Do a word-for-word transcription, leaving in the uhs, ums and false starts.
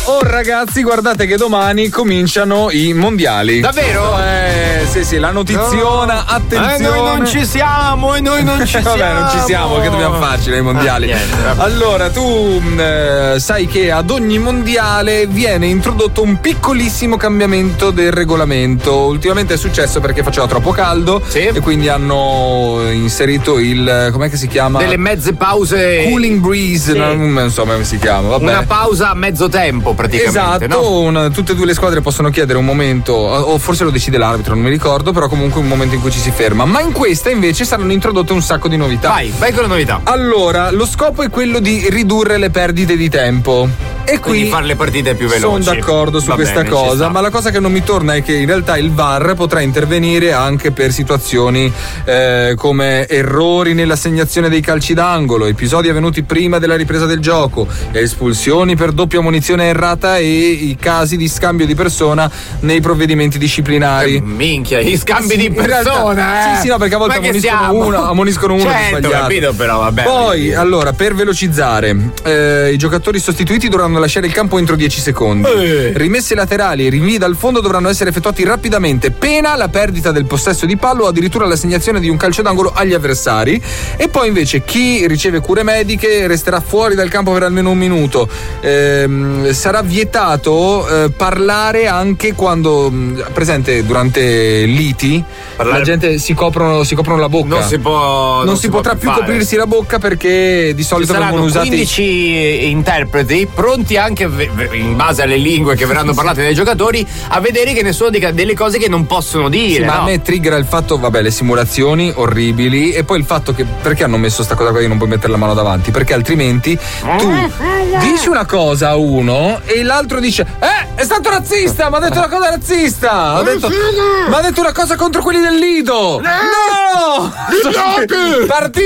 Oh ragazzi, guardate che domani cominciano i mondiali. Davvero? Eh, sì, sì, la notiziona, no. Attenzione. E noi non ci siamo, e noi non ci siamo. Vabbè, non ci siamo, che dobbiamo farci nei mondiali? Ah, niente, allora, tu eh, sai che ad ogni mondiale viene introdotto un piccolissimo cambiamento del regolamento. Ultimamente è successo perché faceva troppo caldo, sì. E quindi hanno inserito il, com'è che si chiama? Delle mezze pause. Cooling breeze, sì. non, non so come si chiama. Vabbè. Una pausa a mezzo tempo praticamente. Esatto, no? una, tutte e due le squadre possono chiedere un momento, o forse lo decide l'arbitro, non mi ricordo, però comunque un momento in cui ci si ferma. Ma in questa invece saranno introdotte un sacco di novità. Vai, vai con le novità. Allora, lo scopo è quello di ridurre le perdite di tempo. E quindi qui fare le partite più veloci. Sono d'accordo su Va questa bene, cosa, ma la cosa che non mi torna è che in realtà il V A R potrà intervenire anche per situazioni eh, come errori nell'assegnazione dei calci d'angolo, episodi avvenuti prima della ripresa del gioco, espulsioni per doppia munizione errata e i casi di scambio di persona nei provvedimenti disciplinari. Eh, minchia, gli scambi sì, di persona, realtà, eh. Sì, sì, no, perché a volte ammoniscono uno, ammoniscono uno certo, sbagliato. Capito, però, vabbè. Poi, allora, per velocizzare, eh, i giocatori sostituiti dovranno lasciare il campo entro dieci secondi. Eh. Rimesse laterali e rinvii dal fondo dovranno essere effettuati rapidamente, pena la perdita del possesso di palla o addirittura l'assegnazione di un calcio d'angolo agli avversari. E poi invece chi riceve cure mediche resterà fuori dal campo per almeno un minuto. Eh, sarà vietato eh, parlare anche quando, presente, durante liti parlare... la gente si coprono, si coprono la bocca. Non si può non, non si, si potrà più fare. Coprirsi la bocca perché di solito vengono usati quindici interpreti pronti anche in base alle lingue che verranno parlate dai giocatori a vedere che nessuno dica delle cose che non possono dire. Sì, ma no? a me triggera il fatto, vabbè, le simulazioni orribili e poi il fatto che perché hanno messo sta cosa qua che non puoi mettere la mano davanti? Perché altrimenti tu dici una cosa a uno e l'altro dice eh è stato razzista, mi ha detto una cosa razzista, ha detto mi ha detto una cosa contro quelli del Lido. No, no! Partito